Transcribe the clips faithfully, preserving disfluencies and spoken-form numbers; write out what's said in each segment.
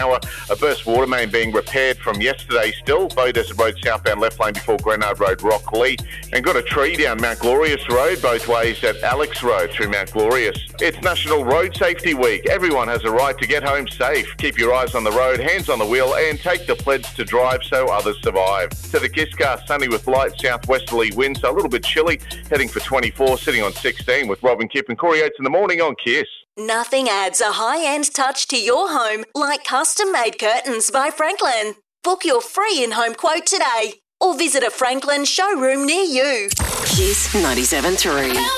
A burst water main being repaired from yesterday still. Bow Desert Road southbound left lane before Grenard Road, Rockley. And got a tree down Mount Glorious Road both ways at Alex Road through Mount Glorious. It's National Road Safety Week. Everyone has a right to get home safe. Keep your eyes on the road, hands on the wheel, and take the pledge to drive so others survive. To the Kisscast, sunny with light southwesterly winds, so a little bit chilly. Heading for twenty-four, sitting on sixteen with Robin Kipp and Corey Oates in the morning on Kiss. Nothing adds a high-end touch to your home like custom-made curtains by Franklin. Book your free in-home quote today or visit a Franklin showroom near you. Kiss ninety-seven point three.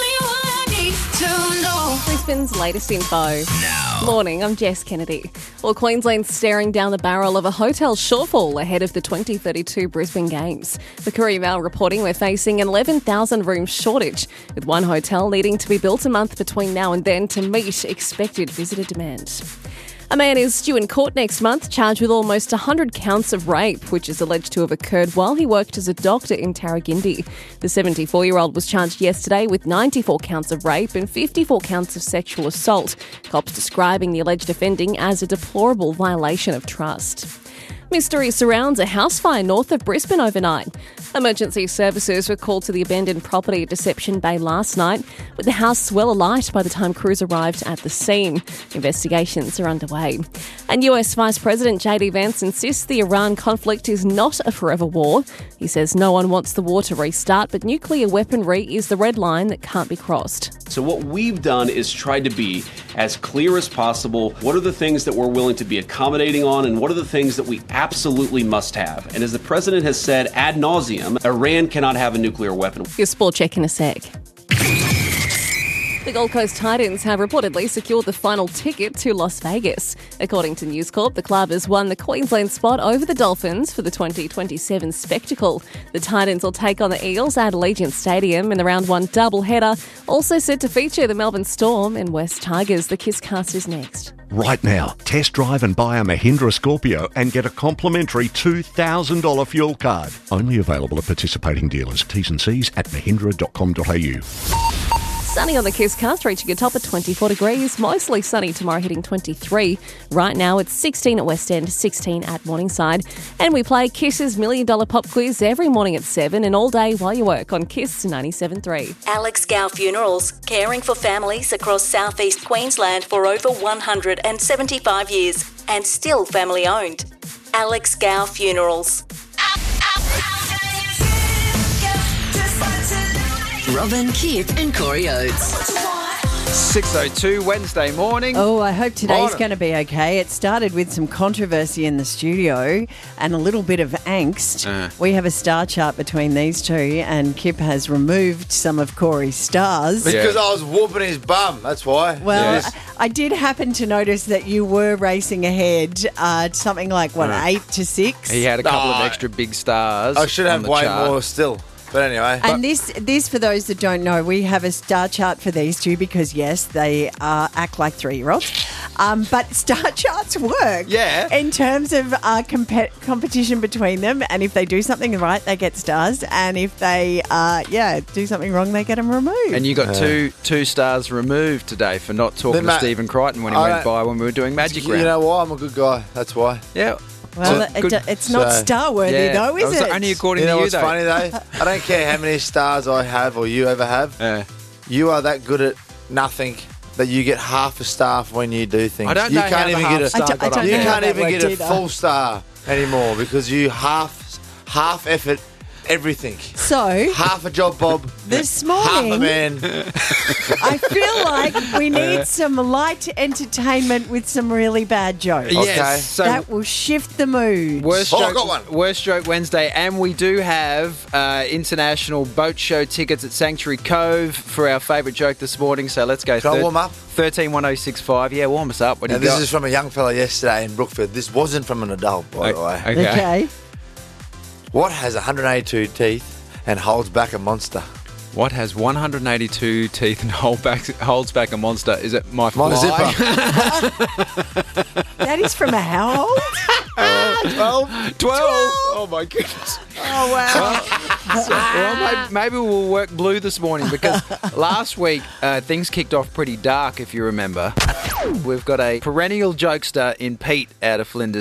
Brisbane's latest info. Now. Morning, I'm Jess Kennedy. Well, Queensland's staring down the barrel of a hotel shortfall ahead of the twenty thirty-two Brisbane Games. The Courier Mail reporting we're facing an eleven thousand room shortage, with one hotel needing to be built a month between now and then to meet expected visitor demand. A man is due in court next month, charged with almost one hundred counts of rape, which is alleged to have occurred while he worked as a doctor in Tarragindi. The seventy-four-year-old was charged yesterday with ninety-four counts of rape and fifty-four counts of sexual assault, cops describing the alleged offending as a deplorable violation of trust. Mystery surrounds a house fire north of Brisbane overnight. Emergency services were called to the abandoned property at Deception Bay last night, with the house well alight by the time crews arrived at the scene. Investigations are underway. And U S Vice President J D Vance insists the Iran conflict is not a forever war. He says no one wants the war to restart, but nuclear weaponry is the red line that can't be crossed. So what we've done is tried to be as clear as possible. What are the things that we're willing to be accommodating on, and what are the things that we absolutely must have? And as the president has said ad nauseum, Iran cannot have a nuclear weapon. Your sport check in a sec. The Gold Coast Titans have reportedly secured the final ticket to Las Vegas. According to News Corp, the club has won the Queensland spot over the Dolphins for the twenty twenty-seven spectacle. The Titans will take on the Eels at Allegiant Stadium in the round one doubleheader. Also set to feature the Melbourne Storm and West Tigers. The Kisscast is next. Right now, test drive and buy a Mahindra Scorpio and get a complimentary two thousand dollars fuel card. Only available at participating dealers. T's and C's at mahindra dot com dot a u. Sunny on the Kisscast, reaching a top of twenty-four degrees. Mostly sunny tomorrow, hitting twenty-three. Right now, it's sixteen at West End, sixteen at Morningside. And we play Kiss's Million Dollar Pop Quiz every morning at seven and all day while you work on Kiss ninety-seven point three. Alex Gow Funerals, caring for families across southeast Queensland for over one hundred seventy-five years and still family owned. Alex Gow Funerals. Robin, Kipp and Corey Oates. six oh two Wednesday morning. Oh, I hope today's Morning. going to be okay. It started with some controversy in the studio and a little bit of angst. Uh. We have a star chart between these two, and Kipp has removed some of Corey's stars. Because Yeah. I was whooping his bum, that's why. Well, Yes. I, I did happen to notice that you were racing ahead, uh, something like, what, Uh. eight to six? He had a couple No. of extra big stars. I should on have the way chart. more still. But anyway. And this, this, for those that don't know, we have a star chart for these two because, yes, they uh, act like three-year-olds. Um, but star charts work. Yeah. In terms of uh, comp- competition between them. And if they do something right, they get stars. And if they, uh, yeah, do something wrong, they get them removed. And you got two two stars removed today for not talking Then, to Matt, Stephen Crichton when he I went don't- by when we were doing Magic you Round. know why? I'm a good guy. That's why. Yeah. well, So, it, good- it's not so- star-worthy, yeah. though, is That was it? only according You know to you, what's though. funny, though? I don't care how many stars I have or you ever have. Yeah. You are that good at nothing that you get half a star for when you do things. I don't you know can't how the even half get a star I don't- I got don't up You know there. how can't that even get worked a either. full star anymore because you half half effort everything. So, Half a job, Bob. this Half a morning, man. I feel like we need some light entertainment with some really bad jokes. Okay. Yes. So that will shift the mood. Worst Oh, I joke, got one. Worst joke Wednesday, and we do have uh, international boat show tickets at Sanctuary Cove for our favourite joke this morning. So let's go. Can I thir- warm up? Thirteen one oh six five. Yeah, warm us up. What do Now, you this got? is from a young fella yesterday in Brookfield. This wasn't from an adult, by the way. Okay. Okay. What has one hundred eighty-two teeth and holds back a monster? What has one hundred eighty-two teeth and hold back, holds back a monster? Is it my fly? My zipper. That is from a how old? Twelve. Twelve. Oh my goodness. Oh, wow. So, well, maybe, maybe we'll work blue this morning because last week uh, things kicked off pretty dark, if you remember. We've got a perennial jokester in Pete out of Flinders.